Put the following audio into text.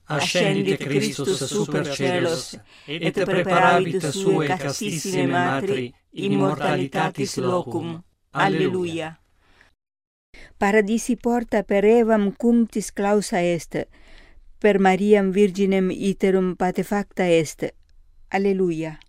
ascendit Christus super celos, et preparavit sue castissime matri immortalitatis locum. Alleluia. Paradisi porta per Evam cunctis clausa est, per Mariam virginem iterum patefacta est. Alleluia.